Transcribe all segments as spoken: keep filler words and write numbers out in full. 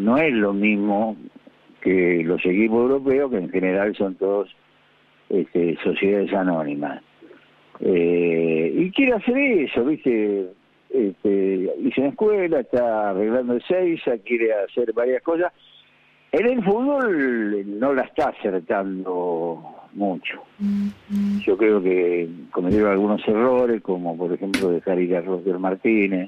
no es lo mismo que los equipos europeos, que en general son todos este, sociedades anónimas. Eh, y quiere hacer eso, ¿viste? Este, hizo una escuela, está arreglando el Seiza, quiere hacer varias cosas. En el fútbol no la está acertando mucho. Yo creo que cometieron algunos errores, como por ejemplo dejar ir a Roger Martínez,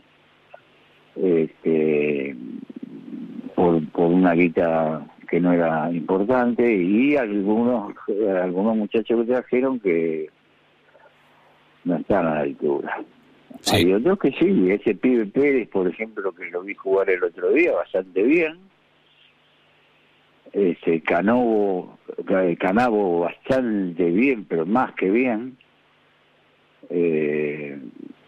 este, por, por una guita que no era importante, y algunos algunos muchachos que trajeron que no están a la altura. Sí. Hay otros que sí, ese pibe Pérez, por ejemplo, que lo vi jugar el otro día bastante bien. Ese Canovo, Canavo bastante bien, pero más que bien. Eh,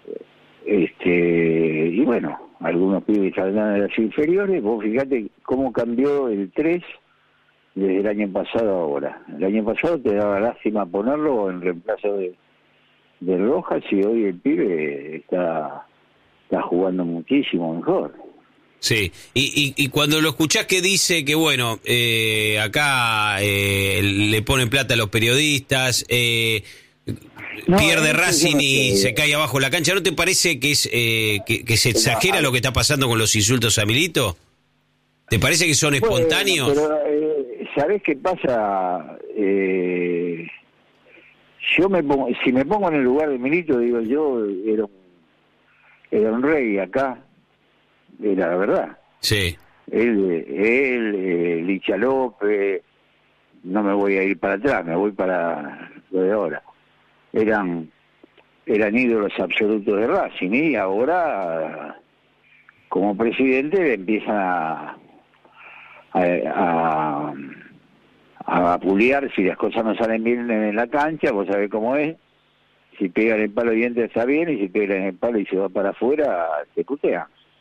este y bueno, algunos pibes saldrán de las inferiores. Vos fíjate cómo cambió el tres desde el año pasado a ahora. El año pasado te daba lástima ponerlo en reemplazo de, de Rojas, y hoy el pibe está, está jugando muchísimo mejor. Sí, y, y, y cuando lo escuchás que dice que, bueno, eh, acá eh, le ponen plata a los periodistas, eh, no, pierde Racing y se cae abajo la cancha, ¿no te parece que es eh, que, que se exagera lo que está pasando con los insultos a Milito? ¿Te parece que son espontáneos? Bueno, pero, eh, ¿sabés qué pasa? Eh, yo me pongo, si me pongo en el lugar de Milito, digo yo, era un, era un rey acá. Era la verdad. Sí. Él, él eh, Licha López, no me voy a ir para atrás, me voy para lo de ahora. Eran eran ídolos absolutos de Racing, y ahora, como presidente, le empiezan a a, a, a vapulear si las cosas no salen bien en la cancha. Vos sabés cómo es. Si pegan el palo y entra está bien, y si pegan el palo y se va para afuera, te putean.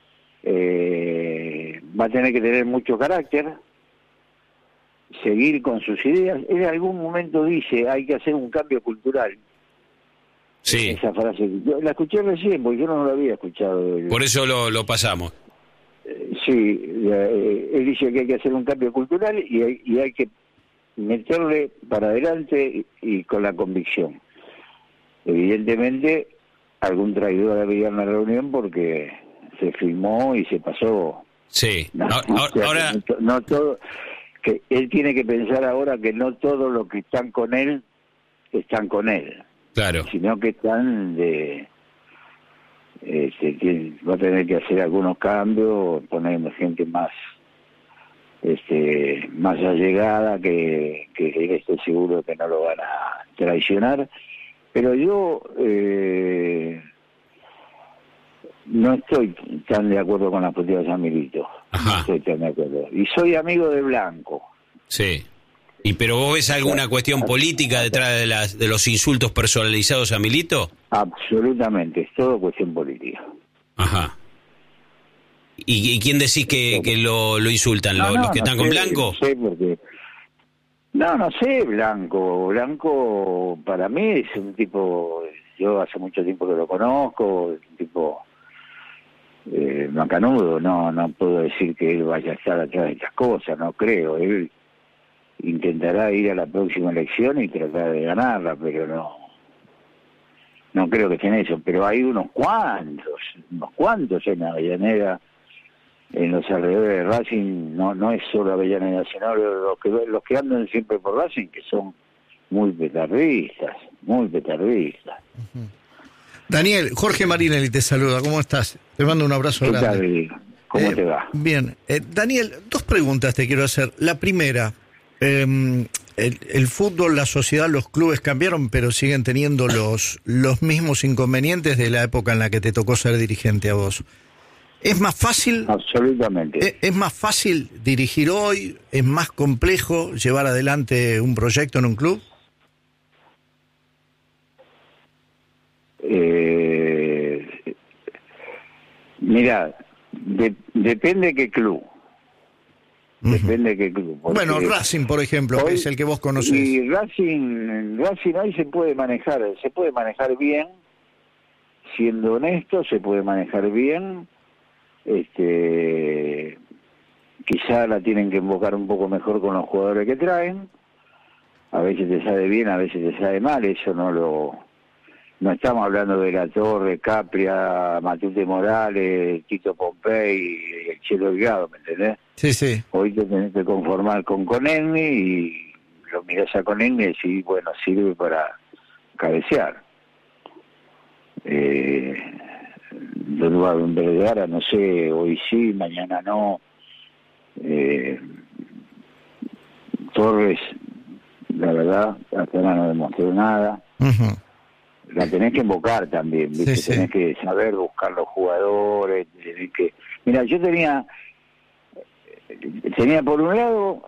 Eh, va a tener que tener mucho carácter, seguir con sus ideas. En algún momento dice, hay que hacer un cambio cultural. Sí. Esa frase, yo la escuché recién, porque yo no la había escuchado. Por eso lo, lo pasamos. Eh, sí, eh, él dice que hay que hacer un cambio cultural, y hay, y hay que meterle para adelante y, y con la convicción. Evidentemente, algún traidor había en la reunión, porque se filmó y se pasó. Sí. No, ahora, o sea, ahora... No, no todo, que él tiene que pensar ahora que no todos los que están con él están con él. Claro. Sino que están de este, que va a tener que hacer algunos cambios, poner gente más este más allegada, que, que él esté seguro que no lo van a traicionar. Pero yo eh, no estoy tan de acuerdo con la política de San Milito. Ajá. No estoy tan de acuerdo. Y soy amigo de Blanco. Sí. ¿Y pero vos ves alguna cuestión política detrás de las de los insultos personalizados a Milito? Absolutamente, es todo cuestión política. Ajá. ¿Y, y quién decís que, que lo, lo insultan? No, ¿Los, no, los que no están sé, con Blanco? No sé, porque... No, no sé, Blanco. Blanco para mí es un tipo... Yo hace mucho tiempo que lo conozco, es un tipo eh, macanudo. No, no puedo decir que él vaya a estar atrás de estas cosas, no creo. Él intentará ir a la próxima elección y tratar de ganarla, pero no no creo que esté en eso. Pero hay unos cuantos, unos cuantos en Avellaneda, en los alrededores de Racing. No no es solo Avellaneda, sino los que los que andan siempre por Racing, que son muy petardistas, muy petardistas. Uh-huh. Daniel, Jorge Marinelli te saluda, ¿cómo estás? Te mando un abrazo ¿Qué grande. tal? ¿Cómo eh, te va? Bien, eh, Daniel, dos preguntas te quiero hacer. La primera, eh, el, el fútbol, la sociedad, los clubes cambiaron, pero siguen teniendo los, los mismos inconvenientes de la época en la que te tocó ser dirigente a vos. ¿Es más fácil? Absolutamente. ¿Es, es más fácil dirigir hoy? ¿Es más complejo llevar adelante un proyecto en un club? Eh, mira, de, depende de qué club. Depende de qué club. Bueno, Racing, por ejemplo, hoy, que es el que vos conocés. Y Racing, Racing ahí se puede manejar, se puede manejar bien, siendo honesto, se puede manejar bien, este, quizá la tienen que invocar un poco mejor con los jugadores que traen. A veces te sale bien, a veces te sale mal, eso no lo... No estamos hablando de La Torre, Capria, Matute Morales, Tito Pompey y el Chelo Delgado, ¿me entendés? Sí, sí. Hoy te tenés que conformar con Conegni y lo mirás a Conegni y decís, bueno, sirve para cabecear. Eh, en Vergara, no sé, hoy sí, mañana no. Eh, Torres, la verdad, hasta ahora no demostró nada. Uh-huh. La tenés que invocar también, ¿viste? Sí, sí. Tenés que saber buscar los jugadores, tenés que... Mira, yo tenía, tenía por un lado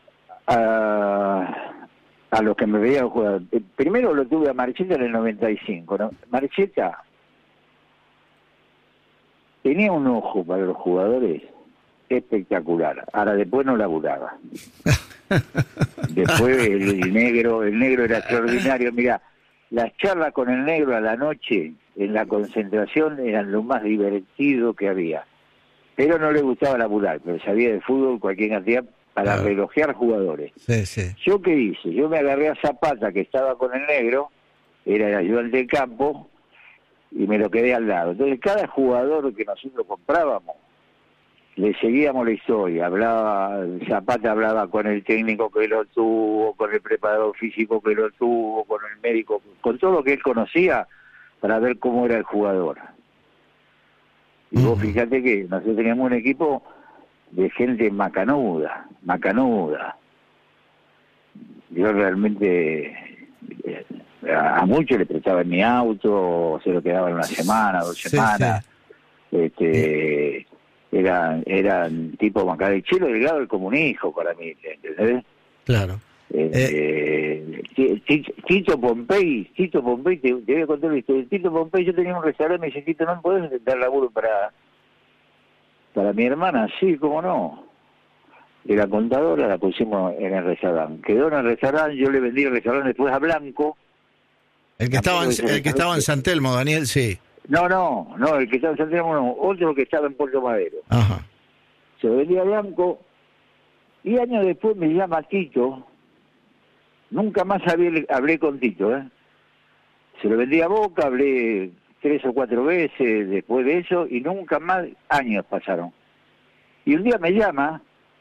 a, a los que me veían jugar. Primero lo tuve a Marcheta en el noventa y cinco, ¿no? Marcheta tenía un ojo para los jugadores espectacular. Ahora después no laburaba. Después el, el negro, el negro era extraordinario. Mira, las charlas con el negro a la noche en la concentración eran lo más divertido que había. Pero no le gustaba laburar, pero sabía de fútbol cualquier cantidad para claro. relojear jugadores. Sí, sí. ¿Yo qué hice? Yo me agarré a Zapata, que estaba con el negro, era el ayudante de campo, y me lo quedé al lado. Entonces cada jugador que nosotros comprábamos, le seguíamos la historia. Hablaba, Zapata hablaba con el técnico que lo tuvo, con el preparador físico que lo tuvo, con el médico, con todo lo que él conocía para ver cómo era el jugador. Y uh-huh. vos fíjate que nosotros teníamos un equipo de gente macanuda, macanuda. Yo realmente a, a muchos le prestaba en mi auto, se lo quedaban una semana, dos sí, semanas. Sí. Este... Sí. Eran, eran tipo bancar el Chelo Delgado el como un hijo para mí, ¿entendés? Claro. Eh, eh, Tito Pompey, Tito Pompey, te, te voy a contar la historia. Tito Pompey, yo tenía un restaurante y me dice, Tito, ¿no podés intentar laburo para para mi hermana? Sí, cómo no. De la contadora la pusimos en el restaurante. Quedó en el restaurante, yo le vendí el restaurante después a Blanco. El que estaba en, el que estaba en San Telmo, Daniel, sí. No, no, no, el que estaba en San Telmo no, otro que estaba en Puerto Madero. Ajá. Se lo vendía a Blanco y años después me llama Tito. Nunca más hablé, hablé con Tito, ¿eh? Se lo vendí a Boca, hablé tres o cuatro veces después de eso y nunca más, años pasaron. Y un día me llama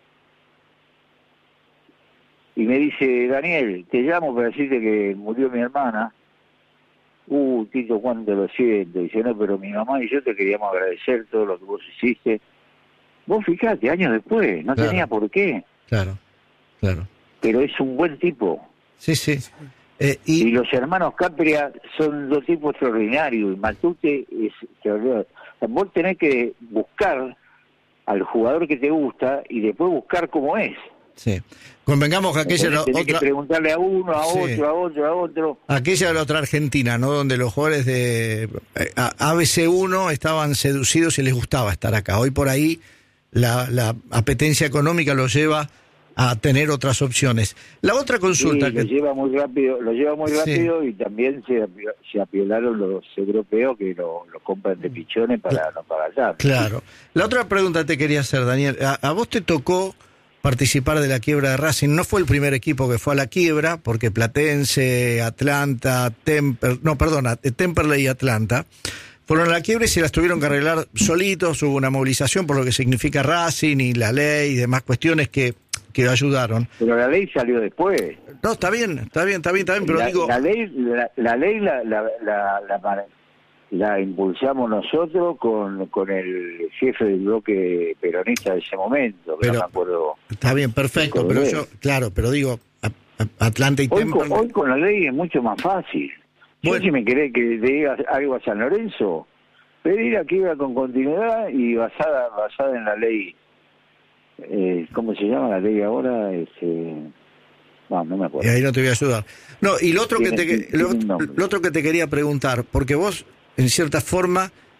y me dice, Daniel, te llamo para decirte que murió mi hermana. Uh, Tito, cuánto lo siento. Dice, no, pero mi mamá y yo te queríamos agradecer todo lo que vos hiciste. Vos fijate, años después, no claro. tenía por qué. Claro, claro. Pero es un buen tipo. Sí, sí. Eh, y... y los hermanos Capria son dos tipos extraordinarios. Y Matute es extraordinario. Vos tenés que buscar al jugador que te gusta y después buscar cómo es. Sí. Convengamos que aquella era otra... que preguntarle a uno, a sí. otro, a otro, a otro. Aquella era otra Argentina, ¿no? Donde los jugadores de A B C uno estaban seducidos y les gustaba estar acá. Hoy por ahí la, la apetencia económica los lleva a tener otras opciones. La otra consulta sí, que... lo lleva muy rápido, lo lleva muy rápido sí. Y también se, se apiolaron los europeos que lo, lo compran de pichones para no pagar ya. Claro. La otra pregunta te quería hacer, Daniel. A, a vos te tocó participar de la quiebra de Racing. No fue el primer equipo que fue a la quiebra, porque Platense, Atlanta, Temper, no, perdona, Temperley y Atlanta fueron a la quiebra y se las tuvieron que arreglar solitos. Hubo una movilización por lo que significa Racing y la ley y demás cuestiones que, que ayudaron. Pero la ley salió después. No, está bien, está bien, está bien, está bien, pero la, digo... La ley, la, la ley la, la, la, la, la impulsamos nosotros con, con el jefe del bloque peronista de ese momento, que pero, no me acuerdo. Está bien, perfecto, pero yo, claro, pero digo, a, a, Atlanta y hoy Temperley... con, hoy con la ley es mucho más fácil. Bueno. Yo si me querés que te diga algo a San Lorenzo, pedir a quiebra con continuidad y basada basada en la ley, eh, ¿cómo se llama la ley ahora? Este, no, no me acuerdo. Y ahí no te voy a ayudar. No, y lo otro, que te, lo, lo otro que te quería preguntar, porque vos, en cierta forma,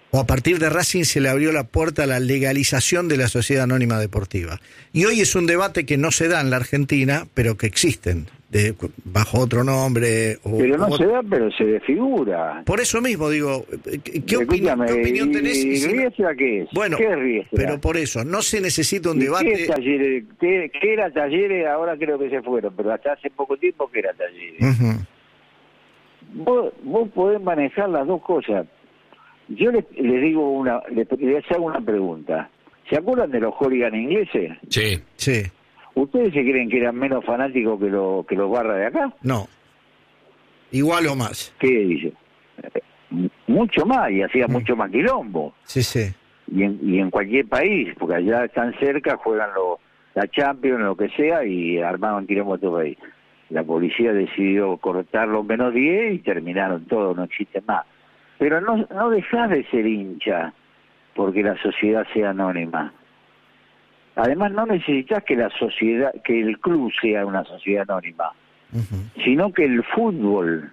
o a partir de Racing se le abrió la puerta a la legalización de la sociedad anónima deportiva. Y hoy es un debate que no se da en la Argentina, pero que existen, de, bajo otro nombre. O, pero no o, se da, pero se desfigura. Por eso mismo digo, ¿qué, qué, opinión, ¿qué opinión tenés? ¿Y si Riestra qué es? Bueno, ¿Qué es Riestra? Pero por eso, no se necesita un debate... ¿Qué, talleres, qué, ¿Qué era Talleres? Ahora creo que se fueron, pero hasta hace poco tiempo que era Talleres. Uh-huh. Vos, vos podés manejar las dos cosas. Yo les, les digo una, les, les hago una pregunta. ¿Se acuerdan de los hooligan ingleses? Sí. Sí. ¿Ustedes se creen que eran menos fanáticos que, lo, que los barras de acá? No. Igual o más. ¿Qué dice? Mucho más, y hacía mm. mucho más quilombo. Sí, sí. Y en, y en cualquier país, porque allá están cerca, juegan los, la Champions, lo que sea, y armaban quilombo todo país. La policía decidió cortar los menos diez y terminaron todo, no existe más. Pero no, no dejás de ser hincha porque la sociedad sea anónima. Además no necesitas que la sociedad, que el club sea una sociedad anónima, uh-huh. sino que el fútbol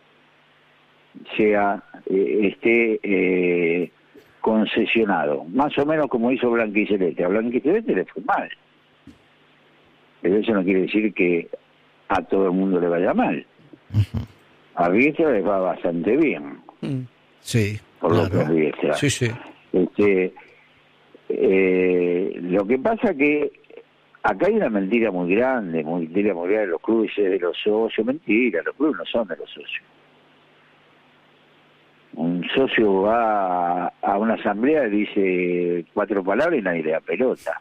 sea eh, esté eh, concesionado, más o menos como hizo Blanquiceleste. A Blanquiceleste le fue mal, pero eso no quiere decir que a todo el mundo le vaya mal. Uh-huh. A Riestra le va bastante bien. Sí, por claro. lo que es Riestra. Sí, sí. Este, eh, lo que pasa que acá hay una mentira muy grande, muy mentira muy grande de los clubes, de los socios. Mentira, los clubes no son de los socios. Un socio va a, a una asamblea y dice cuatro palabras y nadie le da pelota.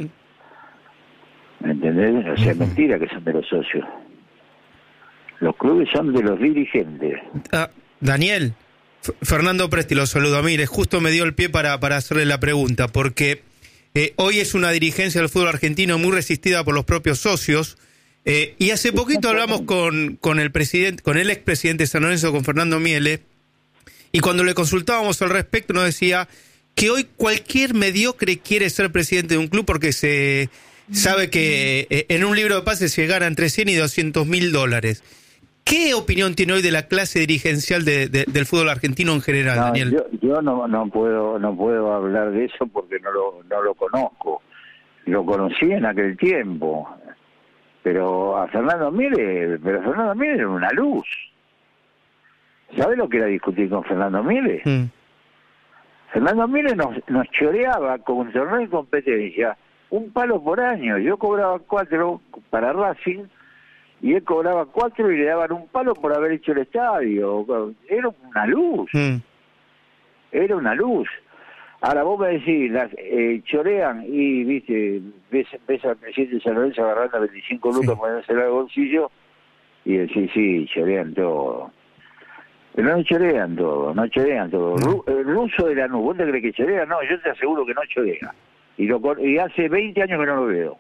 ¿Me entendés? O sea, es mentira que son de los socios. Los clubes son de los dirigentes. Ah, Daniel, F- Fernando Presti lo saludo. Mire, justo me dio el pie para, para hacerle la pregunta, porque eh, hoy es una dirigencia del fútbol argentino muy resistida por los propios socios, eh, y hace poquito hablamos con, con el presidente, con el expresidente de San Lorenzo, con Fernando Miele, y cuando le consultábamos al respecto nos decía que hoy cualquier mediocre quiere ser presidente de un club porque se sabe que eh, en un libro de pases se gana entre cien y doscientos mil dólares. ¿Qué opinión tiene hoy de la clase dirigencial de, de, del fútbol argentino en general, no, Daniel? Yo, yo no, no puedo no puedo hablar de eso porque no lo, no lo conozco. Lo conocí en aquel tiempo. Pero a Fernando Miele, pero Fernando Miele era una luz. ¿Sabés lo que era discutir con Fernando Miele? Mm. Fernando Miele nos, nos choreaba con un torneo de competencia, un palo por año. Yo cobraba cuatro para Racing y él cobraba cuatro y le daban un palo por haber hecho el estadio. Era una luz. Mm. Era una luz. Ahora vos me decís, las, eh, chorean y, viste, ves, ves al presidente de San Lorenzo agarrando veinticinco lucas, sí, poniéndoselo al bolsillo y decís, sí, chorean todo. Pero no chorean todo, no chorean todo. No. El ruso de la nube, ¿vos te crees que chorea? No, yo te aseguro que no chorea. Y, lo, y hace veinte años que no lo veo.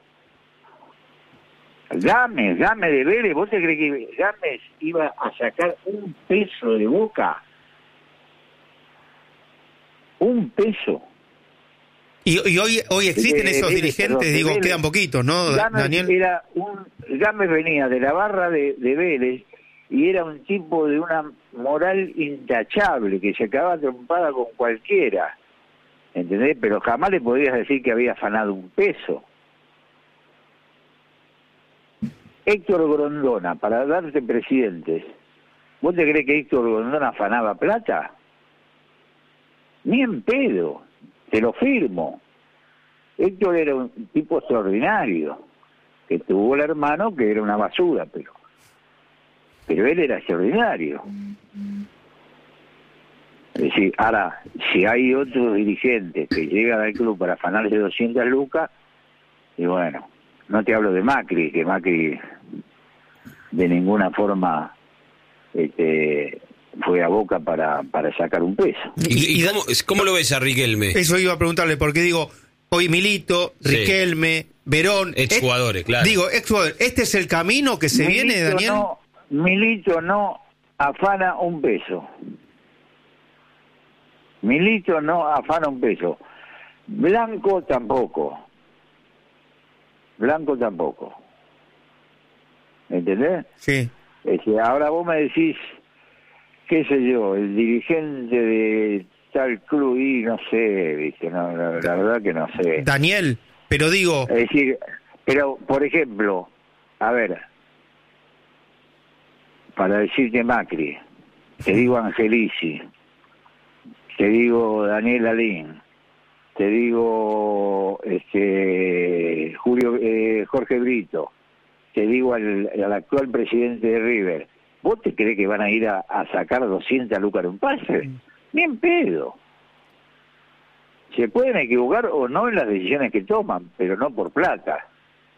Gámez, Gámez de Vélez, ¿vos te crees que Gámez iba a sacar un peso de Boca? Un peso. Y, y hoy hoy existen eh, esos eh, dirigentes, perdón, digo, Vélez, quedan poquitos, ¿no, Gámez Daniel? Era un, Gámez venía de la barra de, de Vélez y era un tipo de una moral intachable, que se acababa trompada con cualquiera, ¿entendés? Pero jamás le podías decir que había afanado un peso. Héctor Grondona, para darte presidentes, ¿vos te crees que Héctor Grondona afanaba plata? Ni en pedo, te lo firmo. Héctor era un tipo extraordinario, que tuvo el hermano que era una basura, pero pero él era extraordinario. Es decir, ahora, si hay otros dirigentes que llegan al club para afanarse doscientas lucas, y bueno, no te hablo de Macri, que Macri de ninguna forma este, fue a Boca para, para sacar un peso. ¿Y, y cómo, cómo lo ves a Riquelme? Eso iba a preguntarle, porque digo, hoy Milito, Riquelme, sí, Verón... Exjugadores, claro. Digo, exjugadores, ¿este es el camino que se Milito viene, Daniel? No, Milito no afana un peso. Milito no afana un peso. Blanco tampoco. Blanco tampoco. ¿Entendés? Sí. Es que ahora vos me decís, qué sé yo, el dirigente de está el club y no sé, viste, no, no, la verdad que no sé. Daniel, pero digo... Es decir, pero por ejemplo, a ver, para decirte Macri, te digo Angelici, te digo Daniel Alín, te digo este Julio eh, Jorge Brito, te digo al, al actual presidente de River. ¿Vos te crees que van a ir a, a sacar doscientas lucas en un pase? Ni en pedo. Se pueden equivocar o no en las decisiones que toman, pero no por plata.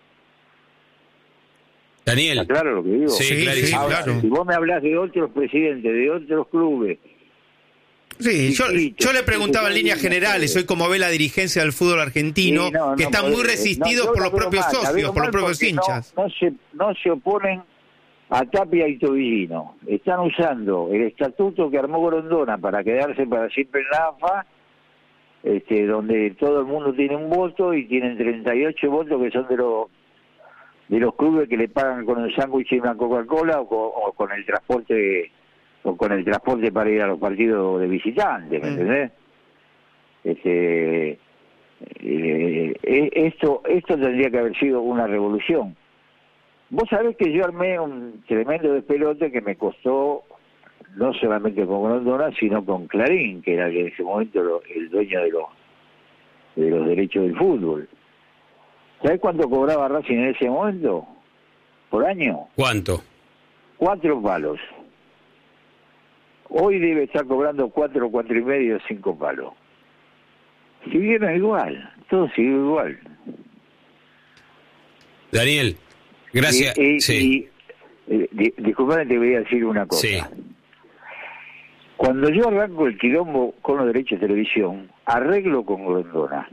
Daniel. ¿Está claro lo que digo? Sí, sí, Ahora, claro. si vos me hablas de otros presidentes, de otros clubes... Sí, yo, yo le preguntaba en líneas generales, hoy como ve la dirigencia del fútbol argentino, Sí, no, que no, están no, muy resistidos no, por los la veo propios mal, la socios, veo por los mal propios porque hinchas. No, no, se, no se oponen a Tapia y Tobillino. Están usando el estatuto que armó Grondona para quedarse para siempre en la A F A, este, donde todo el mundo tiene un voto y tienen treinta y ocho votos que son de los de los clubes que le pagan con un sándwich y una Coca-Cola o con, o con el transporte o con el transporte para ir a los partidos de visitantes, ¿me entendés? Este, eh, eh, esto esto tendría que haber sido una revolución. Vos sabés que yo armé un tremendo despelote que me costó no solamente con Grondona, sino con Clarín, que era en ese momento lo, el dueño de los de los derechos del fútbol. ¿Sabés cuánto cobraba Racing en ese momento? ¿Por año? ¿Cuánto? Cuatro palos. Hoy debe estar cobrando cuatro, cuatro y medio, cinco palos. Siguieron igual, todo siguió igual. Daniel, gracias. Y, y, sí. y, eh, di, disculpame, te voy a decir una cosa. Sí. Cuando yo arranco el quilombo con los derechos de televisión, arreglo con Grondona.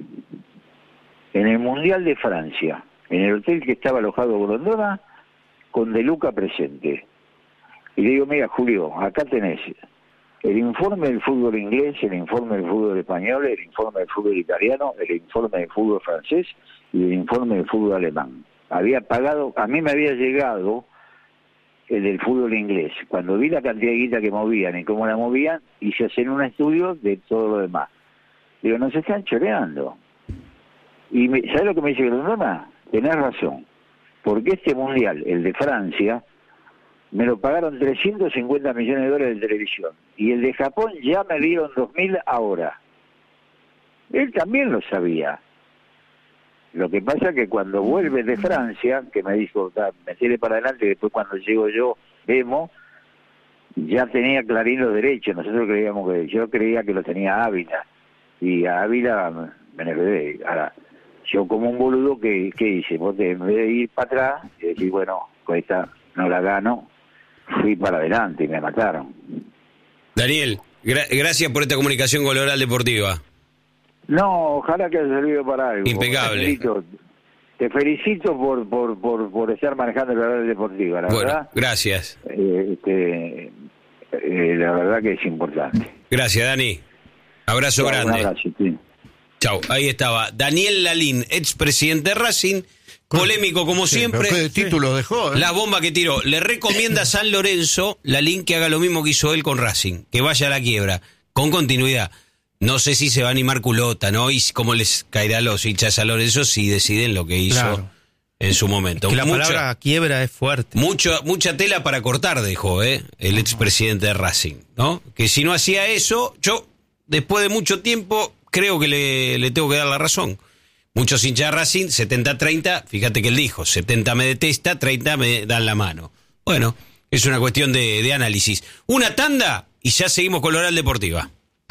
En el Mundial de Francia, en el hotel que estaba alojado Grondona, con De Luca presente. Y le digo, mira, Julio, acá tenés el informe del fútbol inglés, el informe del fútbol español, el informe del fútbol italiano, el informe del fútbol francés y el informe del fútbol alemán. Había pagado, a mí me había llegado el del fútbol inglés. Cuando vi la cantidad de guita que movían y cómo la movían, hice hacer un estudio de todo lo demás. Digo, nos están choreando. Y me, ¿sabes lo que me dice Grondona? Tenés razón. Porque este mundial, el de Francia, me lo pagaron trescientos cincuenta millones de dólares de televisión. Y el de Japón ya me dieron dos mil ahora. Él también lo sabía. Lo que pasa es que cuando vuelve de Francia, que me dijo, metele para adelante, y después cuando llego yo, vemos, ya tenía Clarín los derechos. Nosotros creíamos que, yo creía que lo tenía Ávila. Y a Ávila me enredé. Ahora, yo como un boludo, que, ¿qué hice? Vos en vez de ir para atrás y decir, bueno, con esta no la gano, fui para adelante y me mataron. Daniel, gra- gracias por esta comunicación con Oral Deportiva. No, ojalá que haya servido para algo. Impecable. Te felicito, te felicito por, por, por, por estar manejando la Oral Deportiva, la bueno, verdad. Gracias. Eh, este, eh, la verdad que es importante. Gracias, Dani. Abrazo Chau, grande. Un abrazo, sí. Chau, ahí estaba Daniel Lalín, expresidente de Racing, polémico como Sí, siempre. pero ¿qué título dejó? ¿eh? La bomba que tiró. Le recomienda a San Lorenzo, Lalín, que haga lo mismo que hizo él con Racing, que vaya a la quiebra, con continuidad. No sé si se va a animar culota, ¿no? Y cómo les caerá a los hinchas de San Lorenzo si deciden lo que hizo Claro. en su momento. Que la Mucha- palabra quiebra es fuerte. Mucho, mucha tela para cortar dejó, ¿eh? El expresidente de Racing, ¿no? Que si no hacía eso, yo, después de mucho tiempo, creo que le, le tengo que dar la razón. Muchos hinchas de Racing, setenta treinta, fíjate que él dijo, setenta me detesta, treinta me dan la mano. Bueno, es una cuestión de, de análisis. Una tanda y ya seguimos con la Oral Deportiva.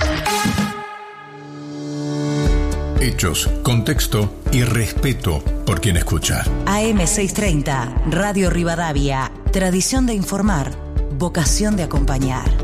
Hechos, contexto y respeto por quien escucha. A M seiscientos treinta, Radio Rivadavia. Tradición de informar, vocación de acompañar.